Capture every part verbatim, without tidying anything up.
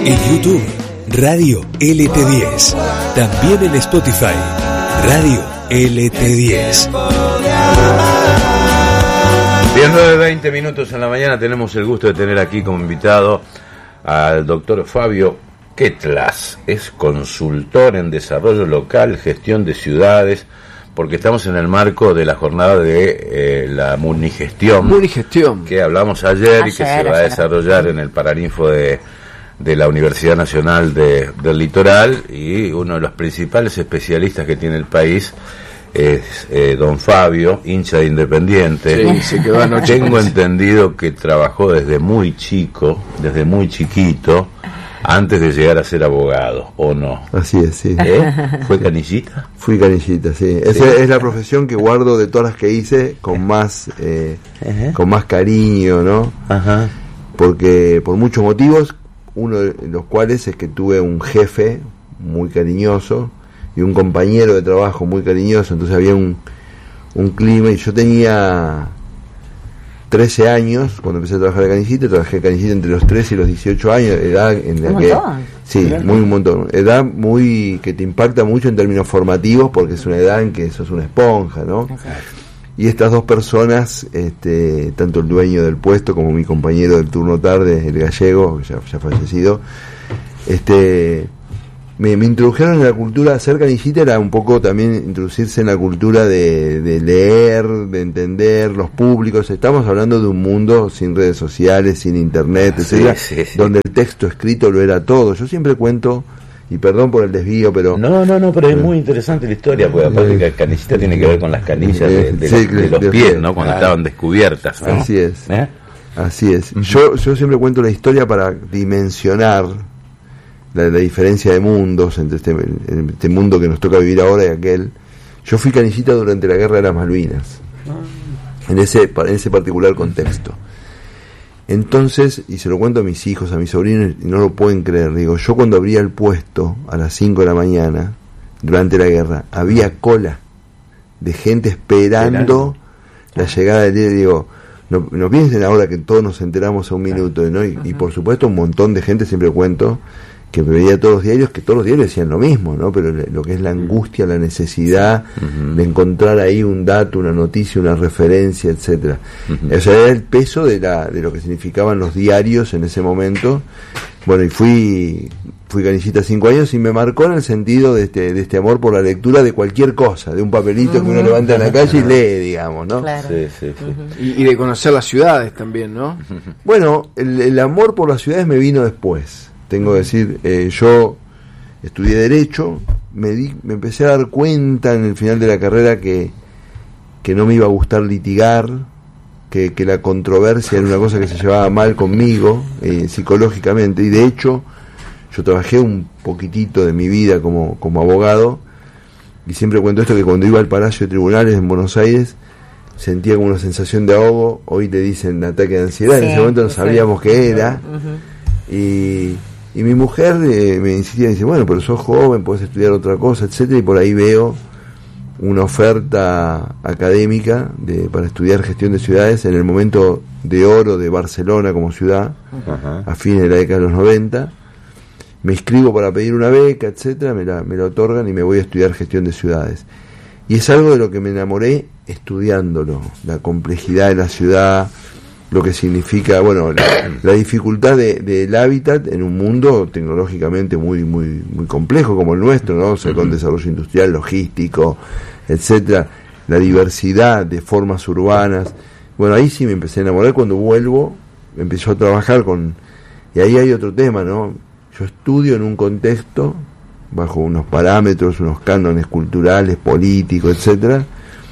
En YouTube, Radio L T diez. También en Spotify, Radio L T diez. Bien, nueve veinte minutos en la mañana. Tenemos el gusto de tener aquí como invitado al doctor Fabio Quetlas. Es consultor en desarrollo local, gestión de ciudades, porque estamos en el marco de la jornada de eh, la Munigestión, Munigestión, que hablamos ayer, ayer y que se va a desarrollar en el Paraninfo de, de la Universidad Nacional de, del Litoral, y uno de los principales especialistas que tiene el país es eh, don Fabio, hincha de Independiente. Sí, se quedó anoche. Tengo entendido que trabajó desde muy chico, desde muy chiquito, antes de llegar a ser abogado, ¿o no? Así es, sí. ¿Eh? ¿Fue canillita? Fui canillita, sí. sí. Esa es la profesión que guardo de todas las que hice con más, eh, uh-huh. con más cariño, ¿no? Ajá. Porque por muchos motivos, uno de los cuales es que tuve un jefe muy cariñoso y un compañero de trabajo muy cariñoso, entonces había un, un clima, y yo tenía trece años cuando empecé a trabajar de canillita. Trabajé de canillita entre los trece y los dieciocho años, edad en la ¿Un que montón? sí, muy un montón, edad muy que te impacta mucho en términos formativos, porque es una edad en que sos una esponja, ¿no? Y estas dos personas, este, tanto el dueño del puesto como mi compañero del turno tarde, el gallego, ya, ya fallecido, este Me, me introdujeron en la cultura. Ser canillita era un poco también introducirse en la cultura de, de leer, de entender los públicos. Estamos hablando de un mundo sin redes sociales, sin internet, etcétera, sí, sí, sí. donde el texto escrito lo era todo. Yo siempre cuento, y perdón por el desvío, pero... No, no, no, pero es muy interesante la historia, porque aparte que el canillita tiene que ver con las canillas de, de, sí, los, de los de, pies, ¿no? Cuando ah, estaban descubiertas, ¿no? Así es, ¿Eh? así es. Yo, yo siempre cuento la historia para dimensionar La, la diferencia de mundos entre este, este mundo que nos toca vivir ahora y aquel. Yo fui canillita durante la Guerra de las Malvinas, en ese, en ese particular contexto. Entonces, y se lo cuento a mis hijos, a mis sobrinos, y no lo pueden creer, digo, yo cuando abría el puesto a las cinco de la mañana, durante la guerra, había cola de gente esperando la llegada del día, y digo, no, no piensen ahora que todos nos enteramos a un minuto, ¿no? Y, y por supuesto un montón de gente, siempre cuento, que veía todos los diarios, que todos los diarios decían lo mismo, ¿no? Pero lo que es la angustia, la necesidad uh-huh. de encontrar ahí un dato, una noticia, una referencia, etcétera. Uh-huh. O sea, era el peso de la de lo que significaban los diarios en ese momento. Bueno, y fui fui canillita cinco años y me marcó en el sentido de este de este amor por la lectura de cualquier cosa, de un papelito uh-huh. que uno levanta en la calle y lee, digamos, ¿no? Claro. Sí, sí, sí. Uh-huh. Y, y de conocer las ciudades también, ¿no? Bueno, el, el amor por las ciudades me vino después. Tengo que decir, eh, yo estudié Derecho, me, di, me empecé a dar cuenta en el final de la carrera que, que no me iba a gustar litigar, que, que la controversia era una cosa que se llevaba mal conmigo, eh, psicológicamente, y de hecho yo trabajé un poquitito de mi vida como, como abogado, y siempre cuento esto, que cuando iba al Palacio de Tribunales en Buenos Aires sentía como una sensación de ahogo. Hoy te dicen ataque de ansiedad, sí, en ese momento no sabíamos sí. qué era, uh-huh. y... Y mi mujer eh, me insistía, dice, bueno, pero sos joven, podés estudiar otra cosa, etcétera. Y por ahí veo una oferta académica de, para estudiar gestión de ciudades en el momento de oro de Barcelona como ciudad, uh-huh. a fines de la década de los noventa. Me inscribo para pedir una beca, etcétera, me la, me la otorgan y me voy a estudiar gestión de ciudades. Y es algo de lo que me enamoré estudiándolo, la complejidad de la ciudad, lo que significa, bueno, la, la dificultad de, del hábitat en un mundo tecnológicamente muy muy muy complejo como el nuestro, ¿no? O sea, con desarrollo industrial, logístico, etcétera, la diversidad de formas urbanas. Bueno, ahí sí me empecé a enamorar. Cuando vuelvo, empezó a trabajar con... Y ahí hay otro tema, ¿no? Yo estudio en un contexto, bajo unos parámetros, unos cánones culturales, políticos, etcétera,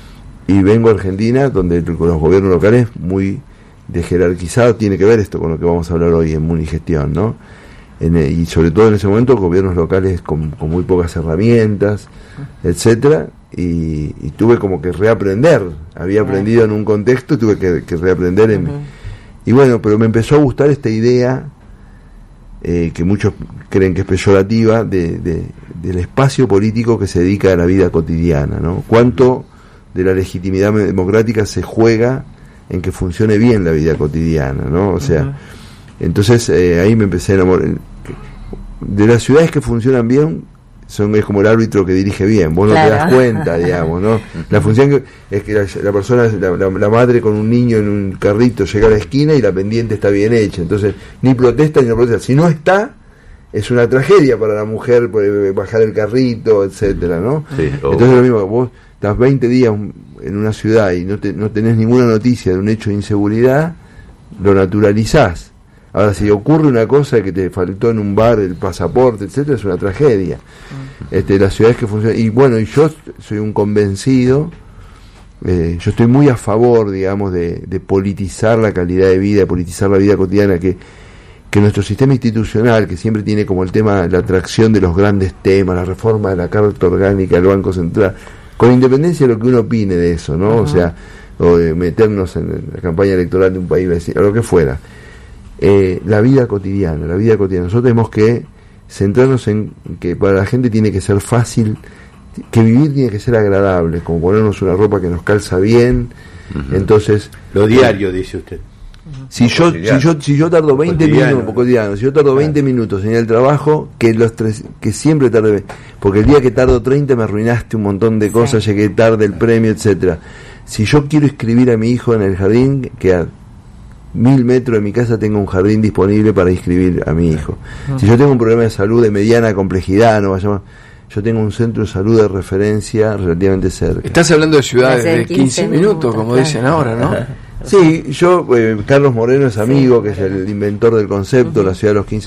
y vengo a Argentina, donde los gobiernos locales muy... de jerarquizado, tiene que ver esto con lo que vamos a hablar hoy en Munigestión, ¿no? En, y sobre todo en ese momento gobiernos locales con, con muy pocas herramientas, etcétera, y, y tuve como que reaprender. Había aprendido en un contexto, tuve que, que reaprender en, uh-huh. y bueno, pero me empezó a gustar esta idea eh, que muchos creen que es peyorativa de, de, del espacio político que se dedica a la vida cotidiana, ¿no? Cuánto de la legitimidad democrática se juega en que funcione bien la vida cotidiana, ¿no? O sea, uh-huh. entonces eh, ahí me empecé a enamorar. de las ciudades que funcionan bien, son es como el árbitro que dirige bien, vos no claro. te das cuenta, digamos, ¿no? La función que, es que la, la persona, la, la, la madre con un niño en un carrito llega a la esquina y la pendiente está bien hecha, entonces ni protesta ni no protesta. Si no está, es una tragedia para la mujer bajar el carrito, etcétera, ¿no? Sí, entonces lo mismo, vos estás veinte días en una ciudad y no, te, no tenés ninguna noticia de un hecho de inseguridad, lo naturalizás. Ahora, si ocurre una cosa que te faltó en un bar el pasaporte, etcétera, es una tragedia. Este, las ciudades que funcionan, y bueno, y yo soy un convencido, eh, yo estoy muy a favor, digamos, de, de politizar la calidad de vida, de politizar la vida cotidiana, que, que nuestro sistema institucional, que siempre tiene como el tema la atracción de los grandes temas, la reforma de la Carta Orgánica del Banco Central, con independencia de lo que uno opine de eso, ¿no? Uh-huh. O sea, o de meternos en la campaña electoral de un país vecino, o lo que fuera. Eh, la vida cotidiana, la vida cotidiana. Nosotros tenemos que centrarnos en que para la gente tiene que ser fácil, que vivir tiene que ser agradable, como ponernos una ropa que nos calza bien. Uh-huh. Entonces, lo diario, eh, dice usted. Si yo, si yo si yo tardo veinte minutos, cotidiano, si yo tardo veinte minutos en el trabajo, que los tres, que siempre tarde, porque el día que tardo treinta me arruinaste un montón de cosas, sí. Llegué tarde el premio, etcétera. Si yo quiero inscribir a mi hijo en el jardín, que a mil metros de mi casa tengo un jardín disponible para inscribir a mi hijo. Si yo tengo un problema de salud de mediana complejidad, no vayamos, yo tengo un centro de salud de referencia relativamente cerca. Estás hablando de ciudades de quince minutos, como claro. dicen ahora, ¿no? Sí, yo, eh, Carlos Moreno es amigo, que es el inventor del concepto, uh-huh. la ciudad de los quince